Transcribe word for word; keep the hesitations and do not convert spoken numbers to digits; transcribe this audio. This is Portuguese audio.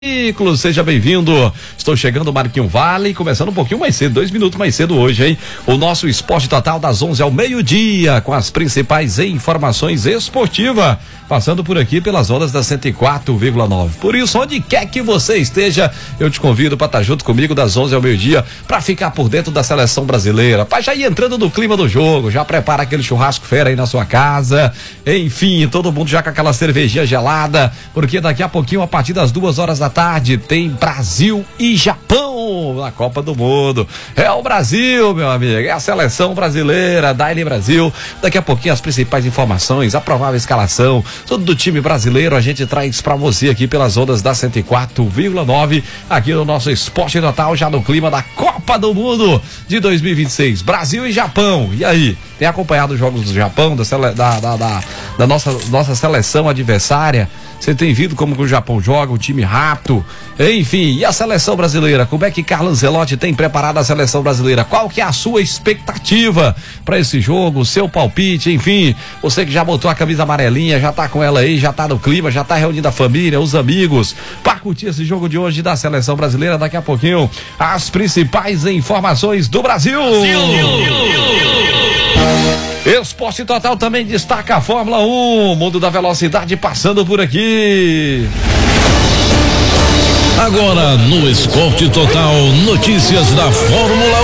Seja bem-vindo. Estou chegando, Marquinho Vale, começando um pouquinho mais cedo, dois minutos mais cedo hoje, hein? O nosso Esporte Total das onze ao meio-dia, com as principais informações esportivas, passando por aqui pelas ondas da cento e quatro vírgula nove. Por isso, onde quer que você esteja, eu te convido para estar junto comigo das onze ao meio-dia, para ficar por dentro da seleção brasileira, para já ir entrando no clima do jogo, já prepara aquele churrasco fera aí na sua casa, enfim, todo mundo já com aquela cervejinha gelada, porque daqui a pouquinho, a partir das duas horas da tarde, tem Brasil e Japão na Copa do Mundo. É o Brasil, meu amigo, é a seleção brasileira, Daily Brasil. Daqui a pouquinho as principais informações, a provável escalação, tudo do time brasileiro a gente traz pra você aqui pelas ondas da cento e quatro vírgula nove, aqui no nosso Esporte Total, já no clima da Copa do Mundo de dois mil e vinte e seis, Brasil e Japão. E aí, tem acompanhado os jogos do Japão, da, da, da, da, da nossa, nossa seleção adversária? Você tem visto como que o Japão joga, um time rápido, enfim, e a seleção brasileira? Como é que Carlo Ancelotti tem preparado a seleção brasileira? Qual que é a sua expectativa para esse jogo, seu palpite, enfim, você que já botou a camisa amarelinha, já tá com ela aí, já tá no clima, já tá reunindo a família, os amigos, para curtir esse jogo de hoje da seleção brasileira. Daqui a pouquinho, as principais informações do Brasil. Esporte Total também destaca a Fórmula um, mundo da velocidade passando por aqui. Agora no Esporte Total, notícias da Fórmula um.